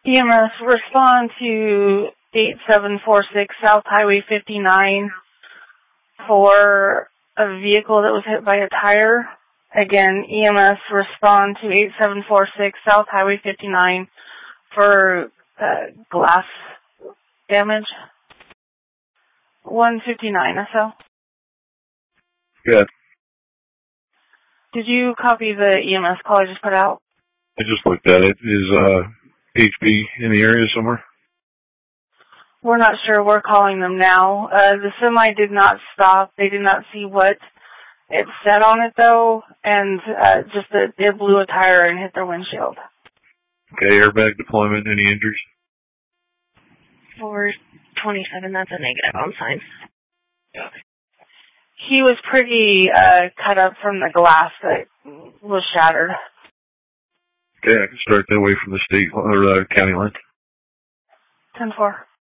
EMS, respond to 8746 South Highway 59 for a vehicle that was hit by a tire. Again, EMS, respond to 8746 South Highway 59 for glass damage. 159 SL. Good. Did you copy the EMS call I just put out? I just looked at it. Is HP in the area somewhere? We're not sure. We're calling them now. The semi did not stop. They did not see what it said on it, though, and just that it blew a tire and hit their windshield. Okay, airbag deployment, any injuries? 427, that's a negative on sign. He was pretty cut up from the glass that was shattered. Okay, I can start that way from the state or county line. 10-4.